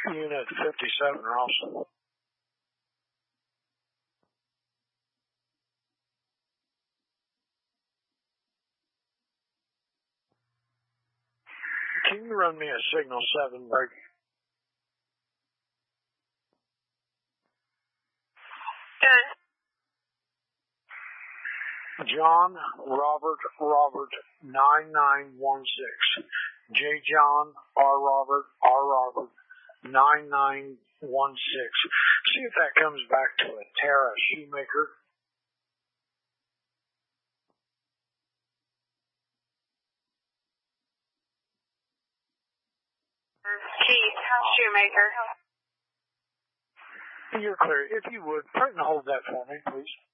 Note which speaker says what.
Speaker 1: Unit 57, Ross. Can you run me a signal 7 break? John Robert 9916. J John R Robert 9916. See if that comes back to a Tara Shoemaker.
Speaker 2: Shoemaker.
Speaker 1: You're clear. If you would, try and hold that for me, please.